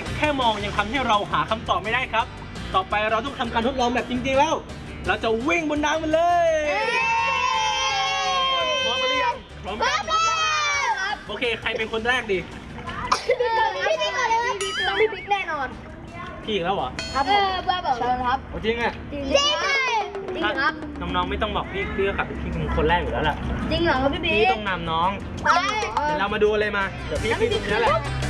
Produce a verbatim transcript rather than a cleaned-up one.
แค่มองยังทำให้เราหาคำตอบไม่ได้ครับต่อไปเราต้องทำการทดลองแบบจริงๆแล้วเราจะวิ่งบนน้ำมันเลยพร้อมกันหรือยังพร้อมแล้วโอเคใครเป็นคนแรกดีพี่บิ๊กก่อนเลยพี่บิ๊กก่อนเลยต้องพี่บิ๊กแน่นอนพี่อีกแล้วเหรอครับเออบ้าบอกเชิญครับจริงอ่ะจริงจริงครับน้องๆไม่ต้องบอกพี่พี่ก็ขับพี่เป็นคนแรกอยู่แล้วล่ะจริงเหรอครับพี่บิ๊กพี่ต้องนำน้องเดี๋ยวเรามาดูอะไรมาเดี๋ยวพี่พี่ตรงนี้แหละ